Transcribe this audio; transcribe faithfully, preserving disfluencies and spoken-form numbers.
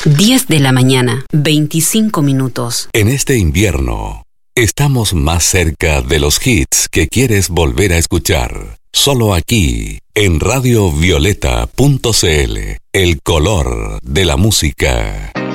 diez de la mañana, veinticinco minutos. En este invierno, estamos más cerca de los hits que quieres volver a escuchar. Solo aquí, en radio violeta punto c l, el color de la música.